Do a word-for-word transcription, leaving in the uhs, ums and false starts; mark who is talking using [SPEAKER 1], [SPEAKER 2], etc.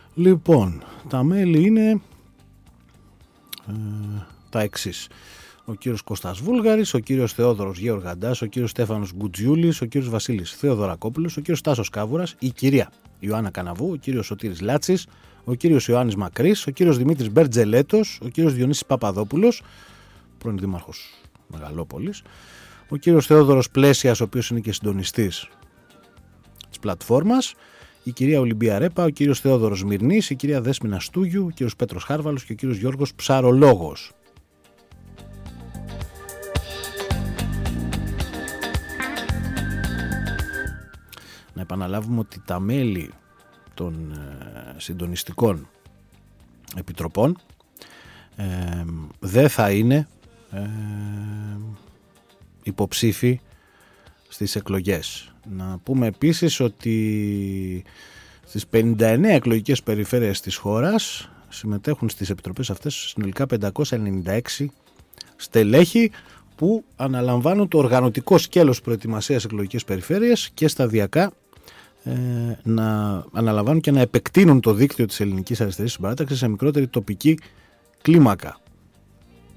[SPEAKER 1] Λοιπόν, τα μέλη είναι ε, τα εξής. Ο κύριος Κώστας Βούλγαρης, ο κύριος Θεόδωρος Γεωργαντάς, ο κύριος Στέφανος Γκουτζιούλης, ο κύριος Βασίλης Θεοδωρακόπουλος, ο κύριος Τάσος Κάβουρας, η κυρία Ιωάννα Καναβού, ο κύριος Σωτήρης Λάτσης, ο κύριος Ιωάννης Μακρύς, ο κύριος Δημήτρης Μπερτζελέτος, ο κύριος Διονύσης Παπαδόπουλος, πρώην δήμαρχος Μεγαλόπολης, ο κύριος Θεόδωρος Πλέσιας, ο οποίος είναι και συντονιστής της πλατφόρμας, η κυρία Ολυμπία Ρέπα, ο κύριος Θεόδωρος Μυρνής, η κυρία Δέσποινα Στούγιου, ο κύριος Πέτρος Χάρβαλος και ο κύριος Γιώργος Ψαρολόγος. Να επαναλάβουμε ότι τα μέλη των ε, συντονιστικών επιτροπών ε, δεν θα είναι ε, υποψήφοι στις εκλογές. Να πούμε επίσης ότι στις πενήντα εννέα εκλογικές περιφέρειες της χώρας συμμετέχουν στις επιτροπές αυτές συνολικά πεντακόσια ενενήντα έξι στελέχη που αναλαμβάνουν το οργανωτικό σκέλος προετοιμασίας εκλογικές περιφέρειες και σταδιακά ε, να αναλαμβάνουν και να επεκτείνουν το δίκτυο της Ελληνικής Αριστερής Συμπαράταξης σε μικρότερη τοπική κλίμακα.